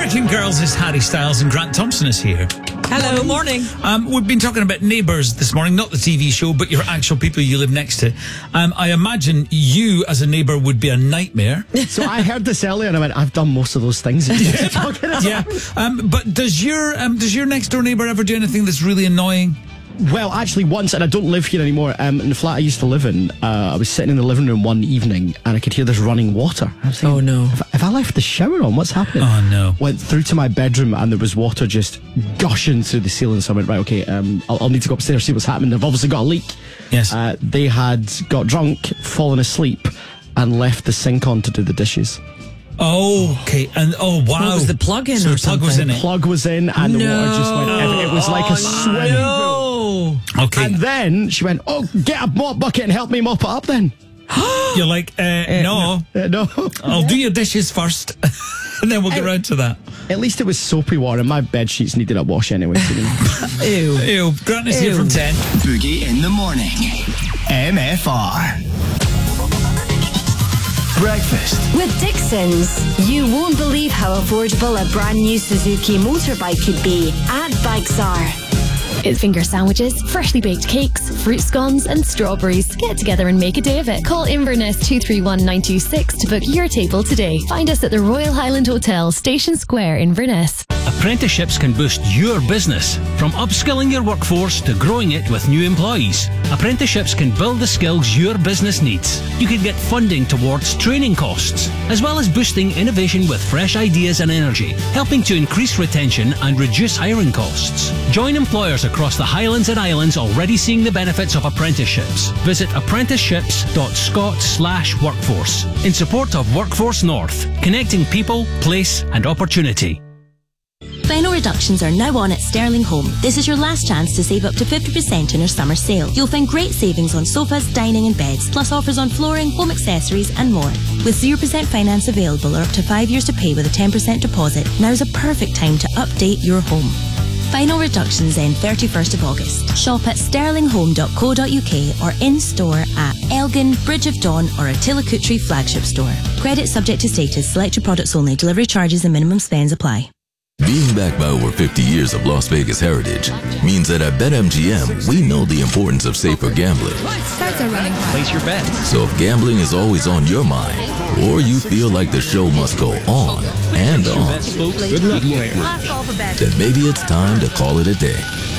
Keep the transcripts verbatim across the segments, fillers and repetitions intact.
American Girls is Harry Styles and Grant Thompson is here. Hello, morning. Um, we've been talking about Neighbours this morning, not the T V show, but your actual people you live next to. Um, I imagine you as a neighbour would be a nightmare. So I heard this earlier and I went, I've done most of those things. Yeah, um, but does your um, does your next door neighbour ever do anything that's really annoying? Well, actually, once, and I don't live here anymore, um, in the flat I used to live in, uh, I was sitting in the living room one evening and I could hear this running water. I was thinking, Oh, no. Have, have I left the shower on? What's happening? Oh, no. Went through to my bedroom and there was water just gushing through the ceiling. So I went, right, okay, um, I'll, I'll need to go upstairs, see what's happening. They've obviously got a leak. Yes. Uh, they had got drunk, fallen asleep, and left the sink on to do the dishes. Oh, okay. And oh, wow. What was the plug in so or the plug something? was in it. Plug was in and the water just went everywhere. It was like a swimming pool. Okay. And then she went, oh, get a mop bucket and help me mop it up then. You're like, uh, no. Uh, no. I'll do your dishes first, and then we'll get round to that. At least it was soapy water, and my bed sheets needed a wash anyway. Ew. Ew. Grant is here Ew. from ten. Boogie in the morning. M F R. Breakfast. With Dixon's, you won't believe how affordable a brand new Suzuki motorbike could be at Bikes R. It's finger sandwiches, freshly baked cakes, fruit scones and strawberries. Get together and make a day of it. Call Inverness two three one nine two six to book your table today. Find us at the Royal Highland Hotel, Station Square, Inverness. Apprenticeships can boost your business, from upskilling your workforce to growing it with new employees. Apprenticeships can build the skills your business needs. You can get funding towards training costs, as well as boosting innovation with fresh ideas and energy, helping to increase retention and reduce hiring costs. Join employers across the Highlands and Islands already seeing the benefits of apprenticeships. Visit apprenticeships.scot slash workforce in support of Workforce North, connecting people, place and opportunity. Final reductions are now on at Sterling Home. This is your last chance to save up to fifty percent in our summer sale. You'll find great savings on sofas, dining and beds, plus offers on flooring, home accessories and more. With zero percent finance available or up to five years to pay with a ten percent deposit, now's a perfect time to update your home. Final reductions end thirty-first of August. Shop at sterling home dot co dot uk or in-store at Elgin, Bridge of Dawn or Attilacootry flagship store. Credit subject to status. Select your products only. Delivery charges and minimum spends apply. Being backed by over fifty years of Las Vegas heritage means that at BetMGM, we know the importance of safer gambling. Starts are running high. Place your bet. So if gambling is always on your mind, or you feel like the show must go on and on, Good luck, player. then maybe it's time to call it a day.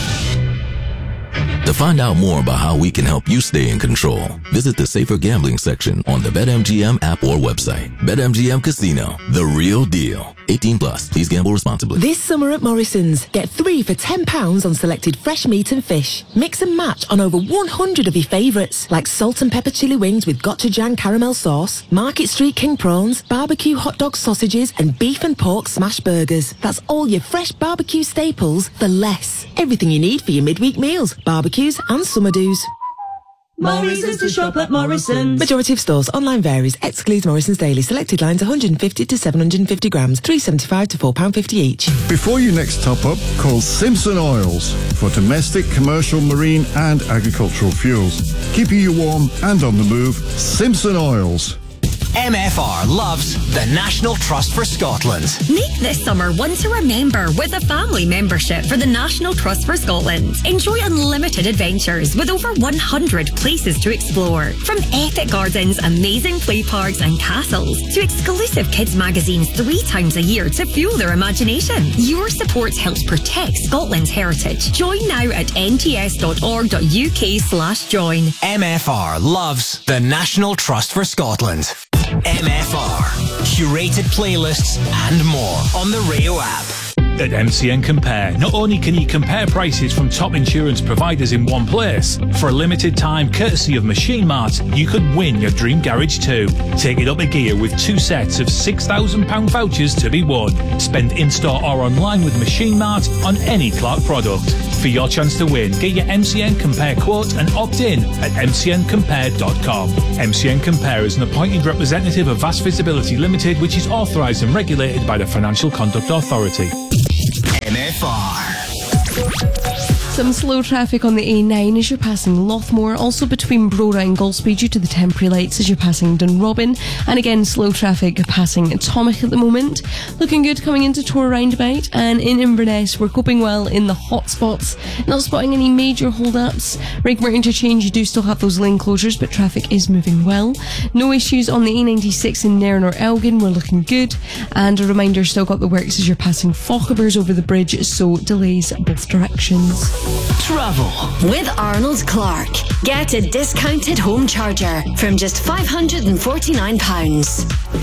To find out more about how we can help you stay in control, visit the Safer Gambling section on the BetMGM app or website. BetMGM Casino, the real deal. eighteen plus. Please gamble responsibly. This summer at Morrison's, get three for ten pounds on selected fresh meat and fish. Mix and match on over one hundred of your favourites, like salt and pepper chili wings with gochujang caramel sauce, Market Street king prawns, barbecue hot dog sausages, and beef and pork smash burgers. That's all your fresh barbecue staples for less. Everything you need for your midweek meals, barbecues and summer do's. Morrison's to shop at Morrison's. Majority of stores. Online varies. Excludes Morrison's Daily. Selected lines one hundred fifty to seven hundred fifty grams. three seventy-five to four pounds fifty each. Before you next top up, call Simpson Oils for domestic, commercial, marine and agricultural fuels. Keeping you warm and on the move, Simpson Oils. M F R loves the National Trust for Scotland. Make this summer one to remember with a family membership for the National Trust for Scotland. Enjoy unlimited adventures with over one hundred places to explore. From epic gardens, amazing play parks and castles to exclusive kids magazines three times a year to fuel their imagination. Your support helps protect Scotland's heritage. Join now at n t s dot org dot u k slash join. M F R loves the National Trust for Scotland. M F R. Curated playlists and more on the Rio app. At M C N Compare, not only can you compare prices from top insurance providers in one place, for a limited time, courtesy of Machine Mart, you could win your dream garage too. Take it up a gear with two sets of six thousand pounds vouchers to be won. Spend in-store or online with Machine Mart on any Clark product. For your chance to win, get your M C N Compare quote and opt in at m c n compare dot com. M C N Compare is an appointed representative of Vast Visibility Limited, which is authorised and regulated by the Financial Conduct Authority. M F R. Some slow traffic on the A nine as you're passing Lothmore, also between Brora and Golspie due to the temporary lights as you're passing Dunrobin, and again slow traffic passing Atomic at the moment. Looking good coming into Tor Roundabout, and in Inverness we're coping well in the hot spots, not spotting any major hold-ups. Rigmore interchange, you do still have those lane closures, but traffic is moving well. No issues on the A ninety-six in Nairn or Elgin, we're looking good, and a reminder, still got the works as you're passing Fochabers over the bridge, so delays both directions. Travel with Arnold Clark. Get a discounted home charger from just five hundred forty-nine pounds.